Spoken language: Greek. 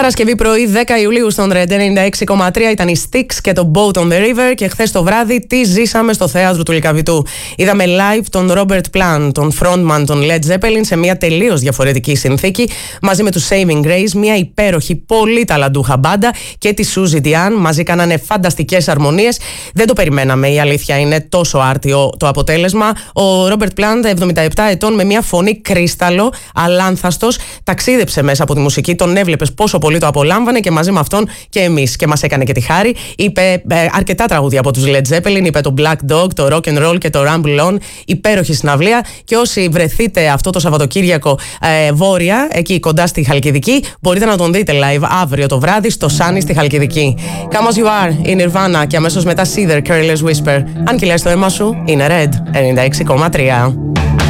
Παρασκευή πρωί 10 Ιουλίου στον Red 96,3 ήταν η Styx και το Boat on the River, και χθες το βράδυ τι ζήσαμε στο θέατρο του Λυκαβητού. Είδαμε live τον Robert Plant, τον frontman των Led Zeppelin, σε μια τελείως διαφορετική συνθήκη, μαζί με τους Saving Grace, μια υπέροχη, πολύ ταλαντούχα μπάντα, και τη Suzy Diane. Μαζί κάνανε φανταστικές αρμονίες. Δεν το περιμέναμε, η αλήθεια είναι, τόσο άρτιο το αποτέλεσμα. Ο Robert Plant, 77 ετών, με μια φωνή κρίσταλο, αλάνθαστος, ταξίδεψε μέσα από τη μουσική, τον έβλεπες πόσο πολύ το απολάμβανε, και μαζί με αυτόν και εμείς, και μας έκανε και τη χάρη. Είπε αρκετά τραγούδια από τους Led Zeppelin, είπε το Black Dog, το Rock and Roll και το Ramble On. Υπέροχη συναυλία, και όσοι βρεθείτε αυτό το Σαββατοκύριακο βόρεια, εκεί κοντά στη Χαλκιδική, μπορείτε να τον δείτε live αύριο το βράδυ στο Sunny στη Χαλκιδική. Come As You Are, η Nirvana, και αμέσως μετά Seether, Careless Whisper. Αν κυλάει το αίμα σου, είναι Red 96,3.